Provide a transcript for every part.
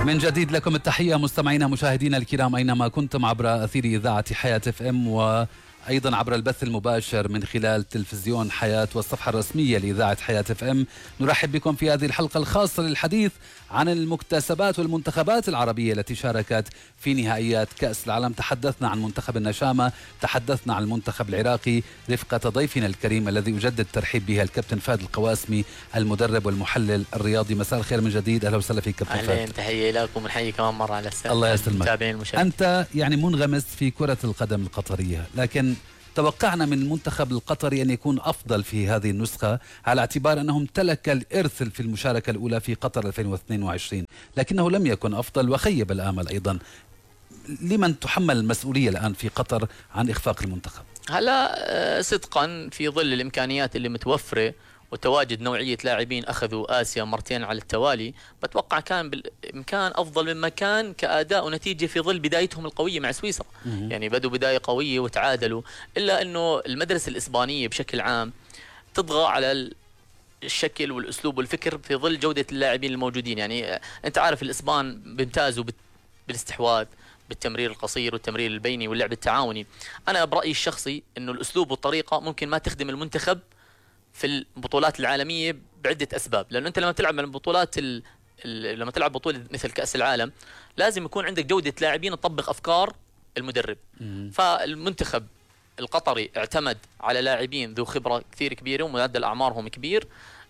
من جديد لكم التحية مستمعينا مشاهدينا الكرام أينما كنتم عبر أثير إذاعة حياة اف ام وأيضا عبر البث المباشر من خلال تلفزيون حياة والصفحة الرسمية لإذاعة حياة اف ام. نرحب بكم في هذه الحلقة الخاصة للحديث عن المكتسبات والمنتخبات العربية التي شاركت في نهائيات كأس العالم. تحدثنا عن منتخب النشامة، تحدثنا عن المنتخب العراقي رفقة ضيفنا الكريم الذي أجدد الترحيب به الكابتن فهد القواسمي المدرب والمحلل الرياضي. مساء الخير من جديد، أهلا وسهلا فيك كابتن فهد. أهلا، تحية لكم ونحيي كمان مرة على السلامة. الله يسلمك. أنت يعني منغمس في كرة القدم القطرية، لكن توقعنا من المنتخب القطري أن يكون أفضل في هذه النسخة على اعتبار أنه امتلك الإرث في المشاركة الأولى في قطر 2022، لكنه لم يكن أفضل وخيب الآمل أيضا. لمن تحمل المسؤولية الآن في قطر عن إخفاق المنتخب؟ هلا صدقا في ظل الإمكانيات اللي متوفرة وتواجد نوعية لاعبين أخذوا آسيا مرتين على التوالي، بتوقع كان بالإمكان أفضل مما كان كأداء ونتيجة في ظل بدايتهم القوية مع سويسرا. يعني بدوا بداية قوية وتعادلوا، إلا أنه المدرسة الإسبانية بشكل عام تطغى على الشكل والأسلوب والفكر في ظل جودة اللاعبين الموجودين. يعني أنت عارف الإسبان بيمتازوا بالاستحواذ، بالتمرير القصير والتمرير البيني واللعب التعاوني. أنا برأيي الشخصي أنه الأسلوب والطريقة ممكن ما تخدم المنتخب في البطولات العالمية بعدة أسباب. لأنه أنت لما تلعب من البطولات لما تلعب بطولة مثل كأس العالم لازم يكون عندك جودة لاعبين تطبق أفكار المدرب. فالمنتخب القطري اعتمد على لاعبين ذو خبرة كثير كبيرة ومعدل أعمارهم كبير.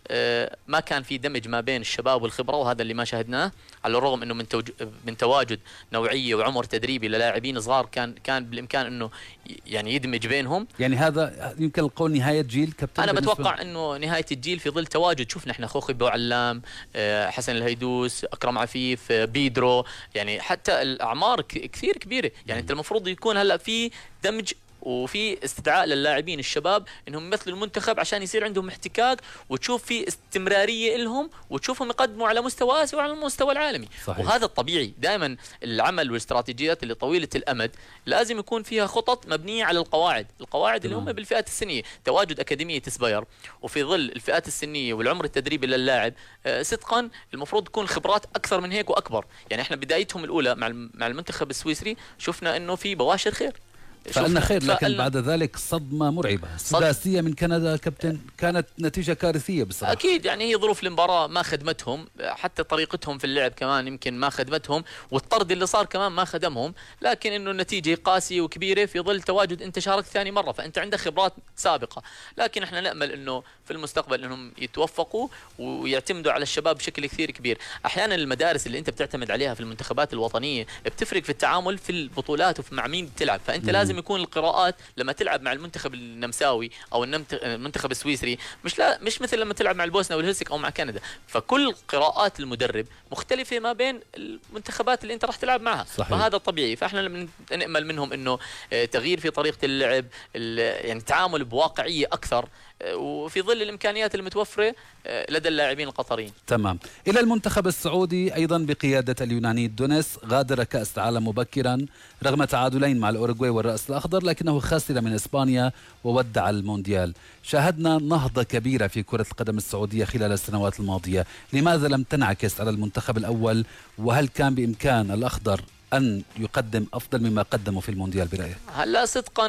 ما كان في دمج ما بين الشباب والخبرة، وهذا اللي ما شاهدناه، على الرغم انه من تواجد نوعية وعمر تدريبي للاعبين صغار كان بالامكان انه يعني يدمج بينهم. يعني هذا يمكن القول نهاية جيل كابتن. انا بتوقع انه نهاية الجيل في ظل تواجد، شفنا احنا خوخي بوعلام، حسن الهيدوس، اكرم عفيف، بيدرو، يعني حتى الاعمار كثير كبيرة. يعني انت المفروض يكون هلا في دمج وفي استدعاء للاعبين الشباب انهم يمثلوا المنتخب عشان يصير عندهم احتكاك وتشوف في استمراريه لهم وتشوفهم يقدموا على مستوى اسيا وعلى المستوى العالمي. صحيح. وهذا الطبيعي دائما. العمل والاستراتيجيات اللي طويله الامد لازم يكون فيها خطط مبنيه على القواعد اللي هم بالفئات السنيه. تواجد اكاديميه سباير وفي ظل الفئات السنيه والعمر التدريبي للاعب صدقا المفروض تكون الخبرات اكثر من هيك واكبر. يعني احنا بدايتهم الاولى مع المنتخب السويسري شفنا انه في بواشر خير، فقلنا خير، لكن بعد ذلك صدمة مرعبة. السداسية من كندا كابتن كانت نتيجة كارثية بصراحة. أكيد، يعني هي ظروف المباراة ما خدمتهم، حتى طريقتهم في اللعب كمان يمكن ما خدمتهم، والطرد اللي صار كمان ما خدمهم. لكن إنه النتيجة قاسية وكبيرة في ظل تواجد أنت شاركت ثاني مرة، فأنت عندك خبرات سابقة. لكن إحنا نأمل إنه في المستقبل إنهم يتوفقوا ويعتمدوا على الشباب بشكل كثير كبير. أحيانا المدارس اللي أنت بتعتمد عليها في المنتخبات الوطنية بتفرق في التعامل في البطولات وفي مع مين بتلعب. فأنت لازم يكون القراءات لما تلعب مع المنتخب النمساوي او المنتخب السويسري مش مثل لما تلعب مع البوسنه والهرسك او مع كندا. فكل قراءات المدرب مختلفه ما بين المنتخبات اللي انت راح تلعب معها. صحيح. فهذا طبيعي. فاحنا لما نأمل منهم انه تغيير في طريقه اللعب، يعني تعامل بواقعيه اكثر وفي ظل الامكانيات المتوفره لدى اللاعبين القطريين. تمام. الى المنتخب السعودي ايضا بقياده اليوناني دونيس، غادر كأس العالم مبكرا رغم تعادلين مع الاوروغواي والرأس الاخضر، لكنه خسر من اسبانيا وودع المونديال. شاهدنا نهضة كبيرة في كرة القدم السعودية خلال السنوات الماضية، لماذا لم تنعكس على المنتخب الاول؟ وهل كان بامكان الاخضر أن يقدم أفضل مما قدموا في المونديال برأيك؟ هلا صدقا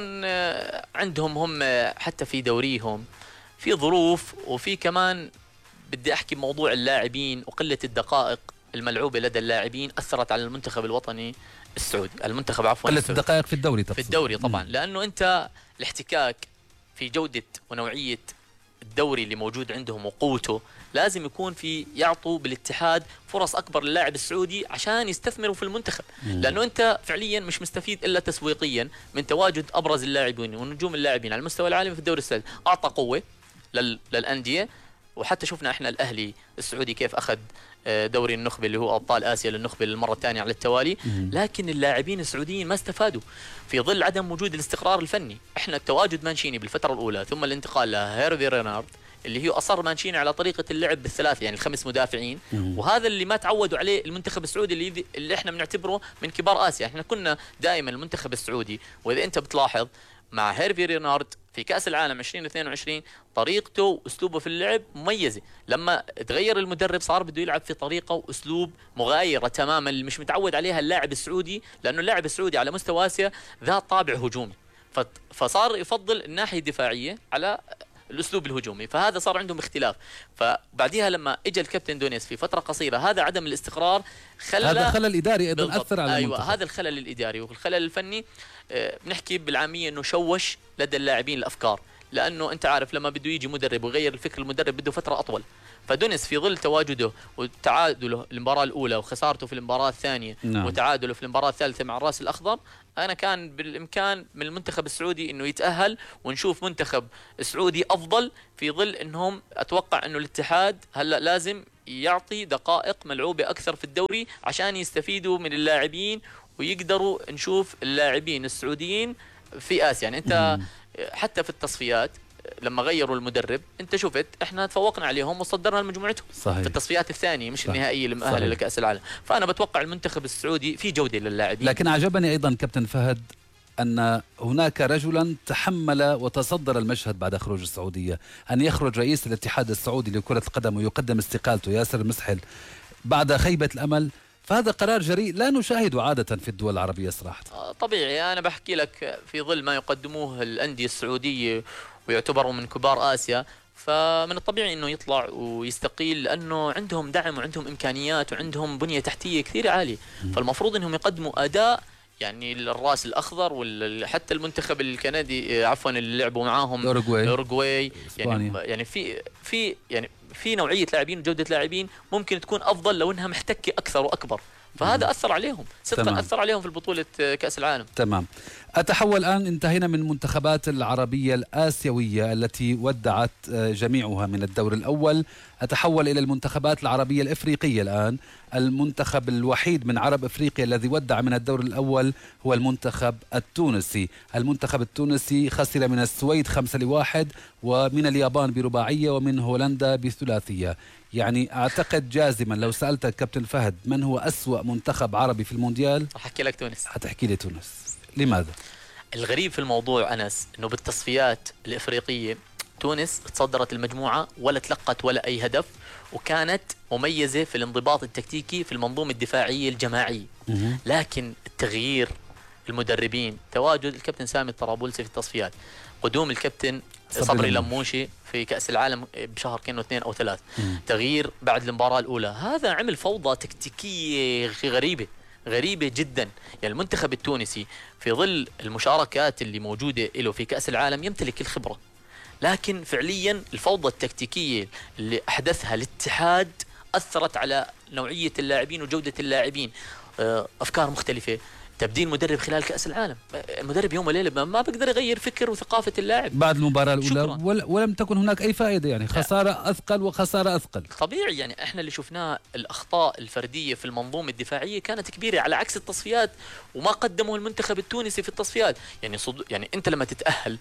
عندهم هم حتى في دوريهم في ظروف، وفي كمان بدي أحكي بموضوع اللاعبين وقلة الدقائق الملعوبة لدى اللاعبين أثرت على المنتخب الوطني السعودي، المنتخب عفوا قلة الدقائق في الدوري في الدوري طبعا. لأنه أنت الاحتكاك في جودة ونوعية الدوري اللي موجود عندهم وقوته لازم يكون في يعطوا بالاتحاد فرص أكبر للاعب السعودي عشان يستثمروا في المنتخب. لأنه أنت فعليا مش مستفيد إلا تسويقيا من تواجد أبرز اللاعبين ونجوم اللاعبين على المستوى العالمي في الدوري السعودي. أعطى قوة للأندية، وحتى شفنا احنا الأهلي السعودي كيف أخذ دوري النخبة اللي هو أبطال آسيا للنخبة للمرة الثانية على التوالي. لكن اللاعبين السعوديين ما استفادوا في ظل عدم وجود الاستقرار الفني. احنا التواجد مانشيني بالفترة الأولى ثم الانتقال لهيرفي رينارد اللي هي أصر مانشيني على طريقة اللعب بالثلاث، يعني الخمس مدافعين. وهذا اللي ما تعودوا عليه المنتخب السعودي اللي احنا بنعتبره من كبار آسيا. احنا كنا دائما المنتخب السعودي، وإذا أنت بتلاحظ مع هيرفي رينارد في كأس العالم 2022 طريقته وأسلوبه في اللعب مميزة. لما تغير المدرب صار بده يلعب في طريقة وأسلوب مغايرة تماما اللي مش متعود عليها اللاعب السعودي، لأنه اللاعب السعودي على مستوى آسيا ذات طابع هجومي، فصار يفضل الناحية الدفاعية على الاسلوب الهجومي، فهذا صار عندهم اختلاف. فبعديها لما اجى الكابتن دونيس في فتره قصيره، هذا عدم الاستقرار هذا خلل اداري ايضا اثر على ايوه المنتخب. هذا الخلل الاداري والخلل الفني بنحكي بالعاميه انه شوش لدى اللاعبين الافكار، لانه انت عارف لما بده يجي مدرب ويغير الفكر، المدرب بده فتره اطول. فدونيس في ظل تواجده وتعادله المباراه الاولى وخسارته في المباراه الثانيه وتعادله في المباراه الثالثه مع الراس الاخضر، انا كان بالامكان من المنتخب السعودي انه يتاهل ونشوف منتخب سعودي افضل، في ظل انهم اتوقع انه الاتحاد هلا لازم يعطي دقائق ملعوبه اكثر في الدوري عشان يستفيدوا من اللاعبين ويقدروا نشوف اللاعبين السعوديين في اسيا. يعني انت حتى في التصفيات لما غيروا المدرب انت شفت احنا تفوقنا عليهم وصدرنا لمجموعتهم صحيح. في التصفيات الثانيه مش النهائيه اللي مؤهله لكاس العالم. فانا بتوقع المنتخب السعودي في جوده للاعبين. لكن عجبني ايضا كابتن فهد أن هناك رجلا تحمل وتصدر المشهد بعد خروج السعودية، أن يخرج رئيس الاتحاد السعودي لكرة القدم ويقدم استقالته ياسر المسحل بعد خيبة الأمل، فهذا قرار جريء لا نشاهده عادة في الدول العربية صراحة. طبيعي، أنا بحكي لك في ظل ما يقدموه الأندية السعودية ويعتبروا من كبار آسيا، فمن الطبيعي أنه يطلع ويستقيل، لأنه عندهم دعم وعندهم إمكانيات وعندهم بنية تحتية كثير عالية. فالمفروض أنهم يقدموا أداء، يعني الراس الأخضر وحتى المنتخب الكندي عفوا اللي لعبوا معاهم أوروغواي يعني في نوعية لاعبين وجودة لاعبين ممكن تكون أفضل لو إنها محتكة أكثر وأكبر، فهذا أثر عليهم صدقا، أثر عليهم في البطولة كأس العالم. تمام. أتحول الآن، انتهينا من المنتخبات العربية الآسيوية التي ودعت جميعها من الدور الأول، أتحول إلى المنتخبات العربية الإفريقية الآن. المنتخب الوحيد من عرب إفريقيا الذي ودع من الدور الأول هو المنتخب التونسي. المنتخب التونسي خسر من السويد 5-1 ومن اليابان برباعية ومن هولندا بثلاثية. يعني أعتقد جازما لو سألتك كابتن فهد من هو أسوأ منتخب عربي في المونديال أحكي لك تونس. هتحكي لي تونس. لماذا؟ الغريب في الموضوع أنس أنه بالتصفيات الإفريقية تونس تصدرت المجموعة ولا تلقت ولا أي هدف، وكانت مميزة في الانضباط التكتيكي في المنظومة الدفاعية الجماعية. لكن التغيير، المدربين، تواجد الكابتن سامي الطرابلسي في التصفيات، قدوم الكابتن صبري لموشي في كأس العالم بشهر كانوا 2 أو 3، تغيير بعد المباراة الأولى، هذا عمل فوضى تكتيكية غريبة جدا. يعني المنتخب التونسي في ظل المشاركات اللي موجودة له في كأس العالم يمتلك الخبرة، لكن فعليا الفوضى التكتيكية اللي أحدثها الاتحاد أثرت على نوعية اللاعبين وجودة اللاعبين. أفكار مختلفة، تبديل مدرب خلال كأس العالم، المدرب يوم وليلة ما بيقدر يغير فكر وثقافة اللاعب بعد المباراة الأولى ولم تكن هناك أي فائدة، يعني خسارة أثقل وخسارة أثقل. طبيعي، يعني احنا اللي شفناه الأخطاء الفردية في المنظومة الدفاعية كانت كبيرة على عكس التصفيات وما قدمه المنتخب التونسي في التصفيات. يعني أنت لما تتأهل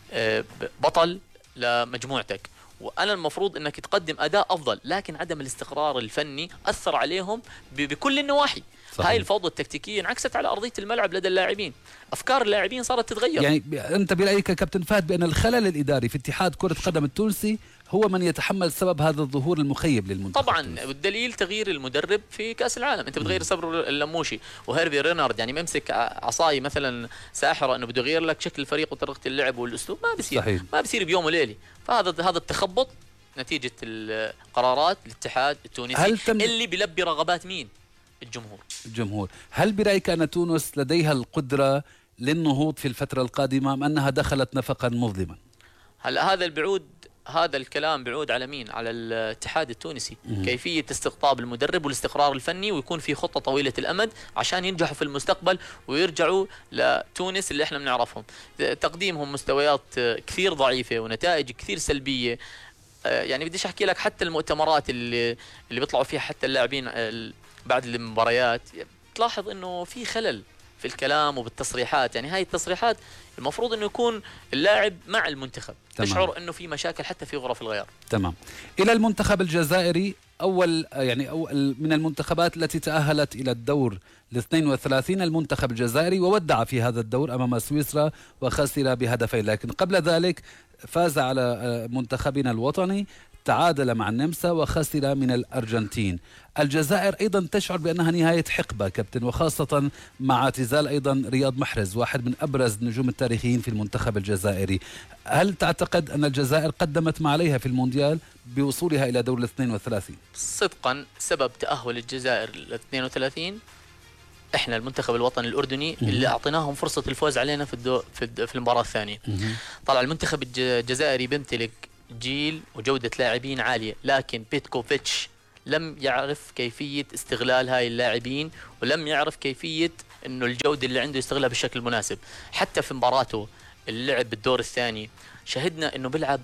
بطل لمجموعتك وأنا المفروض أنك تقدم أداء أفضل، لكن عدم الاستقرار الفني أثر عليهم بكل النواحي. صحيح. هاي الفوضى التكتيكية انعكست على أرضية الملعب لدى اللاعبين، أفكار اللاعبين صارت تتغير. يعني أنت برأيك كابتن فهد بأن الخلل الإداري في اتحاد كرة القدم التونسي هو من يتحمل سبب هذا الظهور المخيب للمنتخب؟ طبعا والدليل تغيير المدرب في كأس العالم، انت بتغير صبر اللموشي وهيرفي رينارد، يعني ممسك عصاي مثلا ساحرة انه بده يغير لك شكل الفريق وطريقة اللعب والاسلوب، ما بيصير. صحيح. ما بيصير بيوم وليلة. فهذا التخبط نتيجة القرارات الاتحاد التونسي اللي بيلبي رغبات مين؟ الجمهور. هل برأيك أن تونس لديها القدرة للنهوض في الفترة القادمة أم أنها دخلت نفقا مظلما؟ هلا هذا الكلام بعود على مين؟ على الاتحاد التونسي. كيفية استقطاب المدرب والاستقرار الفني، ويكون في خطة طويلة الأمد عشان ينجحوا في المستقبل ويرجعوا لتونس اللي احنا بنعرفهم. تقديمهم مستويات كثير ضعيفة ونتائج كثير سلبية. يعني بديش أحكي لك حتى المؤتمرات اللي بيطلعوا فيها حتى اللاعبين بعد المباريات، تلاحظ انه في خلل في الكلام وبالتصريحات. يعني هاي التصريحات المفروض انه يكون اللاعب مع المنتخب تشعر انه في مشاكل حتى في غرف الغيار. تمام. الى المنتخب الجزائري، أول من المنتخبات التي تأهلت إلى الدور ال 32 المنتخب الجزائري، وودع في هذا الدور أمام سويسرا وخسر بهدفين. لكن قبل ذلك فاز على منتخبنا الوطني، تعادل مع النمسا وخسر من الأرجنتين. الجزائر أيضا تشعر بأنها نهاية حقبة كابتن، وخاصة مع اعتزال أيضا رياض محرز، واحد من أبرز النجوم التاريخيين في المنتخب الجزائري. هل تعتقد أن الجزائر قدمت ما عليها في المونديال بوصولها إلى دور ال 32؟ صدقا سبب تأهل الجزائر ل 32 احنا المنتخب الوطني الاردني اللي اعطيناهم فرصه الفوز علينا في المباراه الثانيه. طلع المنتخب الجزائري بيمتلك جيل وجوده لاعبين عاليه، لكن بيتكوفيتش لم يعرف كيفيه استغلال هاي اللاعبين، ولم يعرف كيفيه انه الجوده اللي عنده يستغلها بالشكل المناسب. حتى في مباراته اللي لعب بالدور الثاني شهدنا انه بيلعب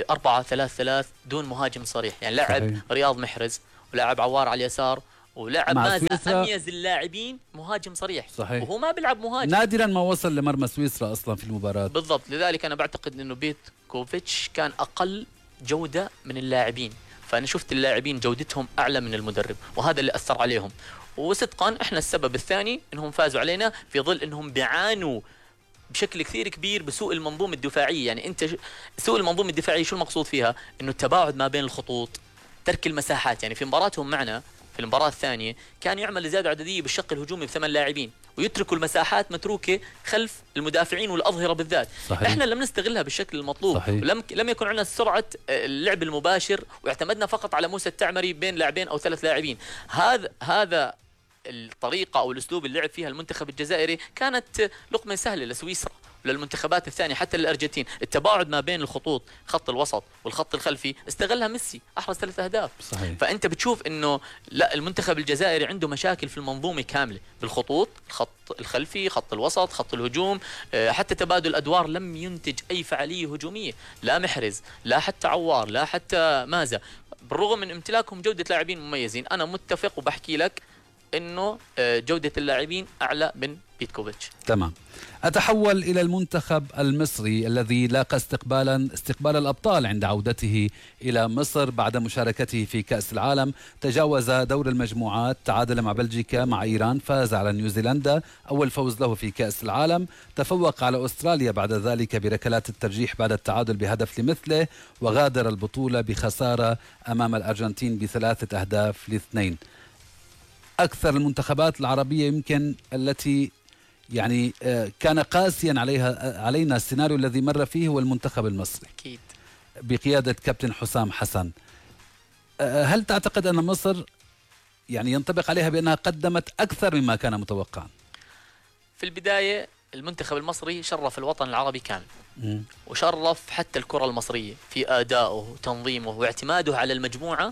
ب4-3-3 دون مهاجم صريح، يعني لعب رياض محرز ولعب عوار على اليسار ولعب مازا اميز اللاعبين مهاجم صريح. صحيح. وهو ما بيلعب مهاجم، نادرا ما وصل لمرمى سويسرا اصلا في المباراه. بالضبط. لذلك انا بعتقد انه بيتكوفيتش كان اقل جوده من اللاعبين، فانا شفت اللاعبين جودتهم اعلى من المدرب، وهذا اللي اثر عليهم. وصدقا احنا السبب الثاني انهم فازوا علينا في ظل انهم بيعانوا بشكل كثير كبير بسوء المنظومه الدفاعيه. يعني انت سوء المنظومه الدفاعيه شو المقصود فيها؟ انه التباعد ما بين الخطوط، ترك المساحات. يعني في مباراتهم معنا في المباراة الثانية كان يعمل زيادة عددية بالشق الهجومي ب8 لاعبين، ويتركوا المساحات متروكة خلف المدافعين والأظهرة بالذات. صحيح. احنا لم نستغلها بالشكل المطلوب. صحيح. ولم يكن عندنا سرعة اللعب المباشر، واعتمدنا فقط على موسى التعمري بين لاعبين أو 3 لاعبين. هذا الطريقة أو الأسلوب اللي لعب فيها المنتخب الجزائري كانت لقمة سهلة لسويسرا وللمنتخبات الثانية، حتى للأرجنتين. التباعد ما بين الخطوط، خط الوسط والخط الخلفي، استغلها ميسي، أحرز 3 أهداف. صحيح. فأنت بتشوف إنه لا، المنتخب الجزائري عنده مشاكل في المنظومة كاملة بالخطوط، الخط الخلفي، خط الوسط، خط الهجوم. حتى تبادل الأدوار لم ينتج أي فعالية هجومية، لا محرز، لا حتى عوار، لا حتى مازا، بالرغم من امتلاكهم جودة لاعبين مميزين. أنا متفق وبحكي لك انه جودة اللاعبين اعلى من بيتكوفيتش. تمام. اتحول الى المنتخب المصري الذي لاقى استقبال الابطال عند عودته الى مصر بعد مشاركته في كأس العالم. تجاوز دور المجموعات، تعادل مع بلجيكا، مع ايران، فاز على نيوزيلندا، اول فوز له في كأس العالم. تفوق على استراليا بعد ذلك بركلات الترجيح بعد التعادل بهدف لمثله، وغادر البطولة بخسارة امام الارجنتين ب3 أهداف ل2. أكثر المنتخبات العربية يمكن التي يعني كان قاسيا علينا السيناريو الذي مر فيه هو المنتخب المصري أكيد بقيادة كابتن حسام حسن. هل تعتقد أن مصر يعني ينطبق عليها بأنها قدمت أكثر مما كان متوقعا؟ في البداية المنتخب المصري شرف الوطن العربي كامل، وشرف حتى الكرة المصرية في أدائه وتنظيمه واعتماده على المجموعة،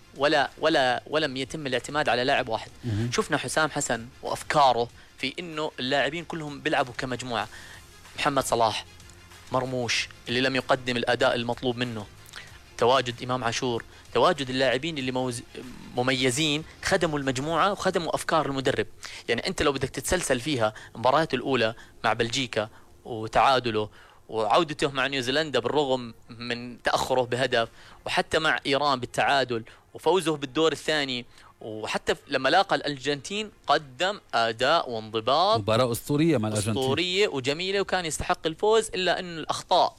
ولم يتم الاعتماد على لاعب واحد. شفنا حسام حسن وأفكاره في إنه اللاعبين كلهم بيلعبوا كمجموعة. محمد صلاح، مرموش اللي لم يقدم الأداء المطلوب منه، تواجد إمام عاشور، تواجد اللاعبين اللي مميزين خدموا المجموعة وخدموا أفكار المدرب. يعني أنت لو بدك تتسلسل فيها المباريات الأولى مع بلجيكا وتعادله، وعودته مع نيوزيلندا بالرغم من تأخره بهدف، وحتى مع إيران بالتعادل، وفوزه بالدور الثاني، وحتى لما لاقى الأرجنتين قدم أداء وانضباط، مباراة أسطورية مع الأرجنتين، أسطورية وجميلة، وكان يستحق الفوز. إلا أن الأخطاء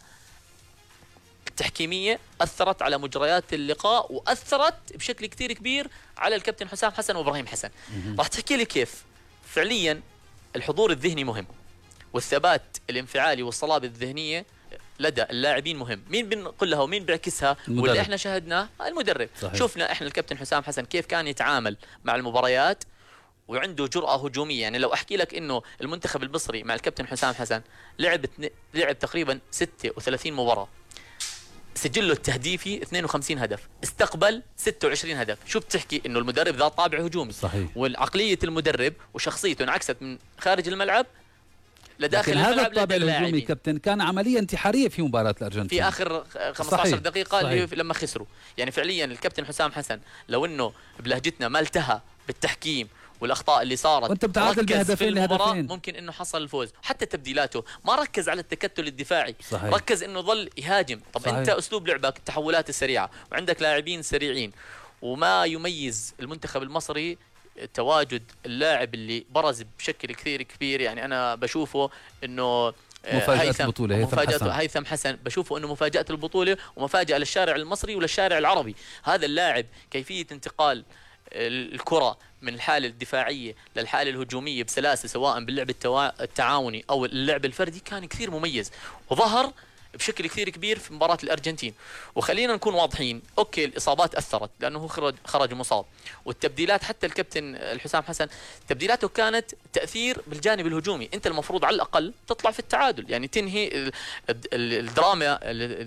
التحكيمية أثرت على مجريات اللقاء، وأثرت بشكل كتير كبير على الكابتن حسام حسن وإبراهيم حسن. راح تحكي لي كيف فعليا الحضور الذهني مهم، والثبات الانفعالي والصلابة الذهنية لدى اللاعبين مهم. مين بنقولها ومين بيعكسها؟ واللي احنا شاهدناه المدرب. صحيح. شفنا احنا الكابتن حسام حسن كيف كان يتعامل مع المباريات، وعنده جرأة هجومية. يعني لو احكي لك انه المنتخب المصري مع الكابتن حسام حسن لعب تقريبا 36 مباراة، سجل له التهديفي 52 هدف، استقبل 26 هدف. شو بتحكي؟ انه المدرب ذات طابع هجومي. صحيح. والعقلية المدرب وشخصيته انعكست من خارج الملعب لداخل لكن الملعب. هذا الطابع الهجومي كابتن كان عملية انتحارية في مباراة الأرجنتين في آخر 15 صحيح. دقيقة. صحيح. لما خسروا. يعني فعليا الكابتن حسام حسن لو انه بلهجتنا ما التهى بالتحكيم والاخطاء اللي صارت، وانت بتعادل بهدفين لهدفين، ممكن انه حصل الفوز. حتى تبديلاته ما ركز على التكتل الدفاعي. صحيح. ركز انه ظل يهاجم. طب صحيح. انت اسلوب لعبك التحولات السريعه، وعندك لاعبين سريعين، وما يميز المنتخب المصري تواجد اللاعب اللي برز بشكل كثير كبير. يعني أنا بشوفه أنه مفاجأة البطولة هيثم حسن بشوفه أنه مفاجأة البطولة ومفاجأة للشارع المصري وللشارع العربي. هذا اللاعب كيفية انتقال الكرة من الحالة الدفاعية للحالة الهجومية بسلاسة، سواء باللعب التعاوني أو اللعب الفردي، كان كثير مميز وظهر بشكل كثير كبير في مباراة الأرجنتين. وخلينا نكون واضحين، أوكي الإصابات أثرت لأنه هو خرج مصاب، والتبديلات حتى الكابتن الحسام حسن تبديلاته كانت تأثير بالجانب الهجومي. أنت المفروض على الأقل تطلع في التعادل، يعني تنهي الدراما،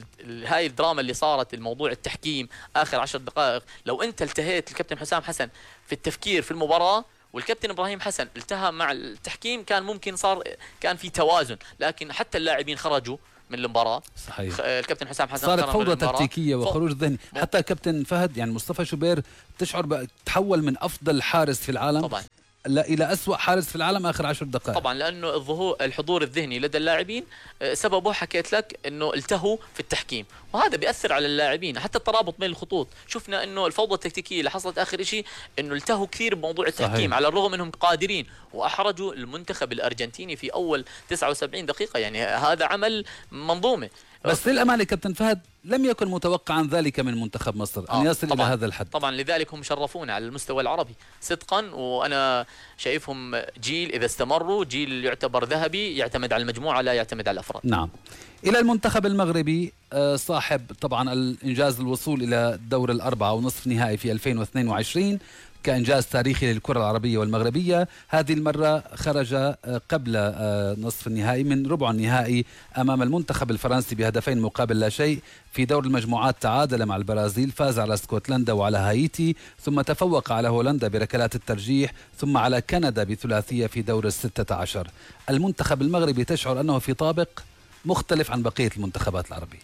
هاي الدراما اللي صارت، الموضوع التحكيم آخر 10 دقائق. لو أنت التهيت الكابتن حسام حسن في التفكير في المباراة والكابتن ابراهيم حسن التهى مع التحكيم، كان ممكن كان في توازن، لكن حتى اللاعبين خرجوا من المباراة. صحيح. الكابتن حسام حسن صارت فوضى تكتيكية وخروج ذهني. حتى كابتن فهد، يعني مصطفى شوبير تشعر تحول من أفضل حارس في العالم طبعا إلى أسوأ حارس في العالم آخر 10 دقائق. طبعا لأنه الحضور الذهني لدى اللاعبين سببه حكيت لك أنه التهوا في التحكيم، وهذا بيأثر على اللاعبين. حتى الترابط بين الخطوط، شفنا أنه الفوضى التكتيكية اللي حصلت آخر شيء أنه التهوا كثير بموضوع التحكيم. صحيح. على الرغم أنهم قادرين وأحرجوا المنتخب الأرجنتيني في أول 79 دقيقة. يعني هذا عمل منظومة. بس للأمانة كابتن فهد لم يكن متوقعا ذلك من منتخب مصر أن يصل إلى هذا الحد. طبعا لذلك هم شرفونا على المستوى العربي صدقا، وأنا شايفهم جيل إذا استمروا جيل يعتبر ذهبي، يعتمد على المجموعة لا يعتمد على الأفراد. نعم. إلى المنتخب المغربي صاحب طبعا الإنجاز الوصول إلى دور الأربعة ونصف نهائي في 2022 كإنجاز تاريخي للكرة العربية والمغربية. هذه المرة خرج قبل نصف النهائي من ربع النهائي أمام المنتخب الفرنسي بهدفين مقابل لا شيء. في دور المجموعات تعادل مع البرازيل، فاز على اسكتلندا وعلى هايتي، ثم تفوق على هولندا بركلات الترجيح، ثم على كندا بثلاثية في دور ال16. المنتخب المغربي تشعر أنه في طابق مختلف عن بقية المنتخبات العربية؟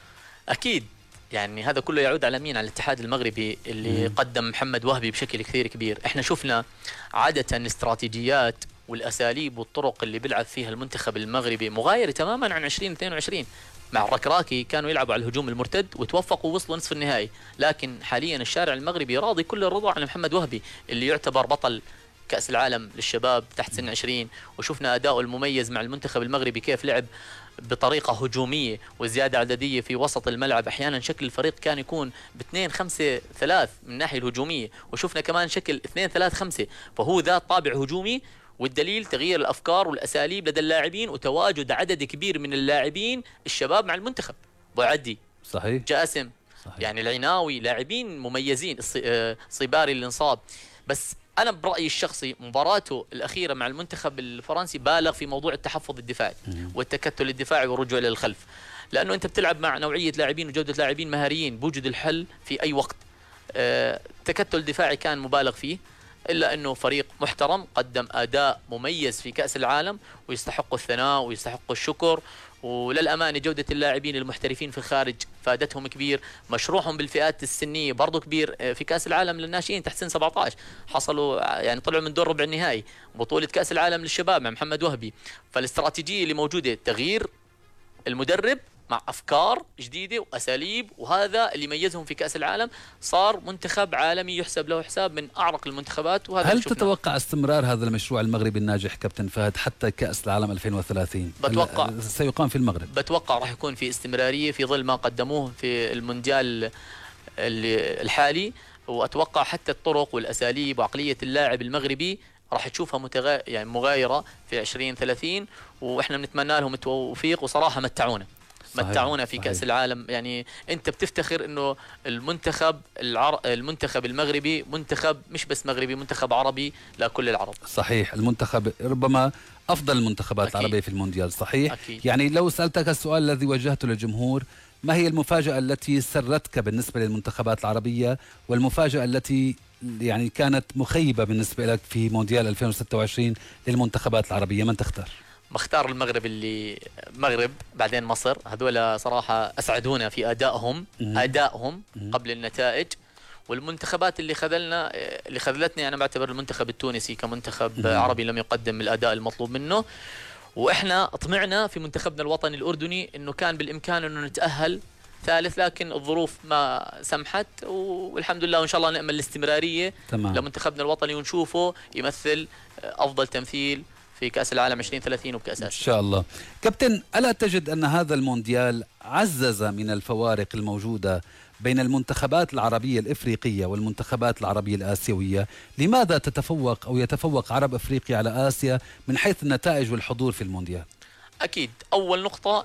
أكيد. يعني هذا كله يعود على مين؟ على الاتحاد المغربي اللي قدم محمد وهبي بشكل كثير كبير. احنا شفنا عادة الاستراتيجيات والأساليب والطرق اللي بيلعب فيها المنتخب المغربي مغايرة تماما عن 2022. مع الركراكي كانوا يلعبوا على الهجوم المرتد وتوفقوا ووصلوا نصف النهائي، لكن حاليا الشارع المغربي راضي كل الرضا عن محمد وهبي اللي يعتبر بطل كأس العالم للشباب تحت سن 20. وشفنا أداؤه المميز مع المنتخب المغربي كيف لعب بطريقة هجومية وزيادة عددية في وسط الملعب. أحيانا شكل الفريق كان يكون ب2-5-3 من الناحية الهجومية، وشفنا كمان شكل 2-3-5، فهو ذات طابع هجومي. والدليل تغيير الأفكار والأساليب لدى اللاعبين وتواجد عدد كبير من اللاعبين الشباب مع المنتخب. بوعدي، صحيح، جاسم، صحيح. يعني العناوي، لاعبين مميزين، صيباري اللي انصاب. بس أنا برأيي الشخصي مباراته الأخيرة مع المنتخب الفرنسي بالغ في موضوع التحفظ الدفاعي والتكتل الدفاعي والرجوع للخلف، لأنه أنت بتلعب مع نوعية لاعبين وجودة لاعبين مهاريين بوجود الحل في أي وقت. تكتل دفاعي كان مبالغ فيه، إلا أنه فريق محترم قدم أداء مميز في كأس العالم ويستحق الثناء ويستحق الشكر. وللأمانة جودة اللاعبين المحترفين في الخارج فادتهم كبير. مشروعهم بالفئات السنية برضو كبير. في كأس العالم للناشئين تحت سن 17 حصلوا، يعني طلعوا من دور ربع النهائي بطولة كأس العالم للشباب مع محمد وهبي. فالاستراتيجية اللي موجودة تغيير المدرب مع أفكار جديدة وأساليب، وهذا اللي ميزهم في كأس العالم. صار منتخب عالمي يحسب له حساب من أعرق المنتخبات. وهذا هل تتوقع استمرار هذا المشروع المغربي الناجح كابتن فهد حتى كأس العالم 2030 بتوقع سيقام في المغرب؟ بتوقع راح يكون في استمرارية في ظل ما قدموه في المونديال الحالي. وأتوقع حتى الطرق والأساليب وعقلية اللاعب المغربي راح تشوفها يعني مغايرة في 2030. وإحنا بنتمنى لهم التوفيق، وصراحة متعونا في كأس العالم. يعني أنت بتفتخر إنه المنتخب المغربي منتخب مش بس مغربي، منتخب عربي لكل العرب. صحيح، المنتخب ربما أفضل المنتخبات أكيد. العربية في المونديال. صحيح أكيد. يعني لو سألتك السؤال الذي وجهته للجمهور، ما هي المفاجأة التي سرتك بالنسبة للمنتخبات العربية، والمفاجأة التي يعني كانت مخيبة بالنسبة لك في مونديال 2026 للمنتخبات العربية؟ من تختار؟ بختار المغرب، اللي مغرب بعدين مصر. هذول صراحة أسعدونا في أدائهم قبل النتائج. والمنتخبات اللي خذلتني أنا بعتبر المنتخب التونسي كمنتخب عربي لم يقدم الأداء المطلوب منه. وإحنا طمعنا في منتخبنا الوطني الأردني إنه كان بالإمكان إنه نتأهل ثالث، لكن الظروف ما سمحت، والحمد لله وإن شاء الله نأمل الاستمرارية لمنتخبنا الوطني ونشوفه يمثل أفضل تمثيل في كأس العالم 2030 وبكأس آسيا إن شاء الله. كابتن، ألا تجد أن هذا المونديال عزز من الفوارق الموجودة بين المنتخبات العربية الإفريقية والمنتخبات العربية الآسيوية؟ لماذا تتفوق أو يتفوق عرب إفريقيا على آسيا من حيث النتائج والحضور في المونديال؟ أكيد أول نقطة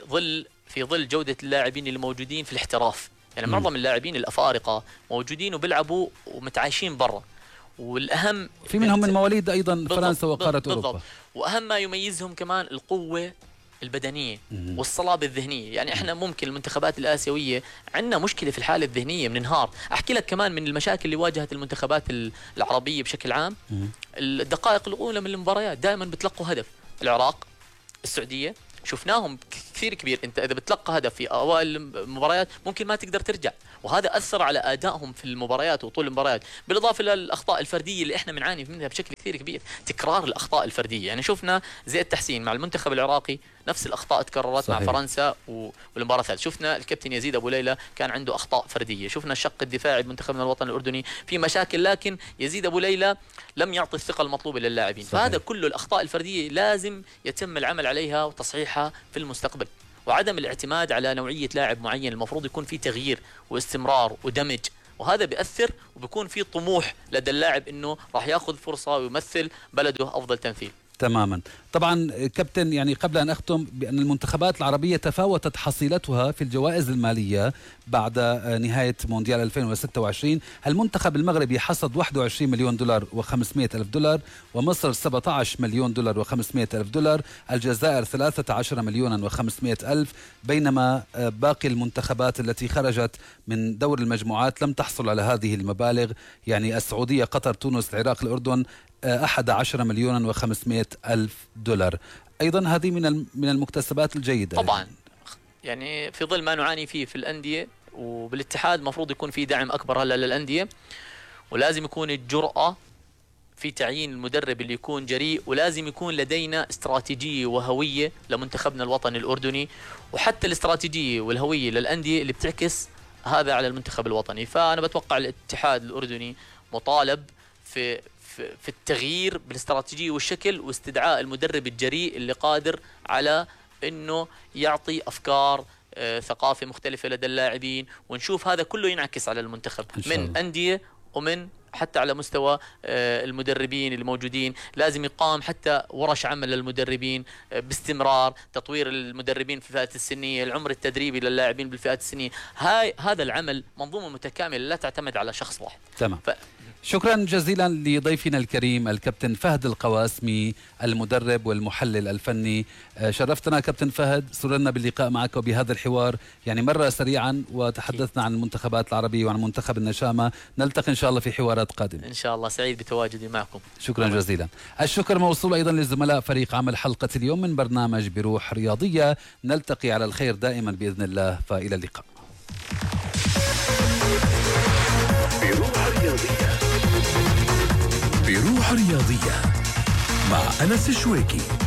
في ظل جودة اللاعبين اللي موجودين في الاحتراف، يعني معظم اللاعبين الأفارقة موجودين وبيلعبوا ومتعايشين برا، والأهم في منهم من مواليد أيضا فرنسا وقارة أوروبا. وأهم ما يميزهم كمان القوة البدنية والصلابة الذهنية. يعني احنا ممكن المنتخبات الآسيوية عندنا مشكلة في الحالة الذهنية بننهار. أحكي لك كمان من المشاكل اللي واجهت المنتخبات العربية بشكل عام، الدقائق الأولى من المباريات دائما بتلقوا هدف. العراق، السعودية، شفناهم كثير كبير. انت اذا بتلقى هدف في اوائل المباريات ممكن ما تقدر ترجع، وهذا اثر على ادائهم في المباريات وطول المباريات، بالاضافه للاخطاء الفرديه اللي احنا بنعاني منها بشكل كثير كبير. تكرار الاخطاء الفرديه، يعني شفنا زياد تحسين مع المنتخب العراقي نفس الاخطاء تكررت. صحيح. مع فرنسا والمباراه الثالثه شفنا الكابتن يزيد ابو ليلى كان عنده اخطاء فرديه. شفنا الشق الدفاعي بمنتخبنا الوطني الاردني في مشاكل، لكن يزيد ابو ليلى لم يعطي الثقه المطلوبه للاعبين. فهذا كله الاخطاء الفرديه لازم يتم العمل عليها وتصحيحها في المستقبل، وعدم الاعتماد على نوعيه لاعب معين. المفروض يكون في تغيير واستمرار ودمج، وهذا بيأثر وبيكون في طموح لدى اللاعب انه راح ياخذ فرصه ويمثل بلده افضل تمثيل. تماما. طبعا كابتن، يعني قبل أن أختم، بأن المنتخبات العربية تفاوتت حصيلتها في الجوائز المالية بعد نهاية مونديال 2026. المنتخب المغربي حصد 21 مليون دولار و500 ألف دولار، ومصر 17 مليون دولار و500 ألف دولار، الجزائر 13 مليون و500 ألف، بينما باقي المنتخبات التي خرجت من دور المجموعات لم تحصل على هذه المبالغ. يعني السعودية، قطر، تونس، العراق، الأردن 11 مليون و500 ألف دولار. أيضا هذه من المكتسبات الجيدة طبعا. يعني في ظل ما نعاني فيه في الأندية وبالاتحاد، مفروض يكون في دعم أكبر هلا للأندية، ولازم يكون الجرأة في تعيين المدرب اللي يكون جريء، ولازم يكون لدينا استراتيجية وهوية لمنتخبنا الوطني الأردني، وحتى الاستراتيجية والهوية للأندية اللي بتعكس هذا على المنتخب الوطني. فأنا بتوقع الاتحاد الأردني مطالب في التغيير بالاستراتيجية والشكل، واستدعاء المدرب الجريء اللي قادر على انه يعطي افكار ثقافة مختلفة لدى اللاعبين، ونشوف هذا كله ينعكس على المنتخب من أندية ومن حتى على مستوى المدربين الموجودين. لازم يقام حتى ورش عمل للمدربين باستمرار، تطوير المدربين في الفئات السنية، العمر التدريبي للاعبين بالفئات السنية. هذا العمل منظومة متكاملة لا تعتمد على شخص واحد. تمام. شكرا جزيلا لضيفنا الكريم الكابتن فهد القواسمي، المدرب والمحلل الفني. شرفتنا كابتن فهد، سررنا باللقاء معك وبهذا الحوار. يعني مرة سريعا وتحدثنا عن المنتخبات العربية وعن منتخب النشامة. نلتقي إن شاء الله في حوارات قادمة إن شاء الله. سعيد بتواجدي معكم. شكرا جزيلا. الشكر موصول أيضا للزملاء فريق عمل حلقة اليوم من برنامج بروح رياضية. نلتقي على الخير دائما بإذن الله، فإلى اللقاء. بروح رياضية مع أنس الشويكي.